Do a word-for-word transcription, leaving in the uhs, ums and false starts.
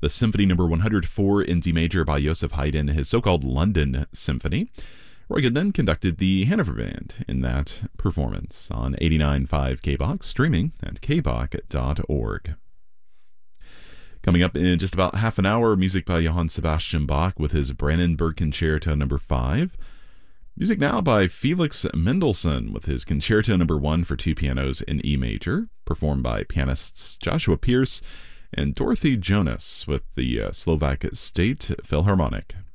the Symphony Number one hundred four in D major by Joseph Haydn, his so-called London Symphony. Roy Goodman conducted the Hanover Band in that performance on eighty-nine point five K B O C, streaming at k b o c dot org. Coming up in just about half an hour, music by Johann Sebastian Bach with his Brandenburg Concerto Number five. Music now by Felix Mendelssohn with his Concerto Number one for two pianos in E major, performed by pianists Joshua Pierce and Dorothy Jonas with the uh, Slovak State Philharmonic.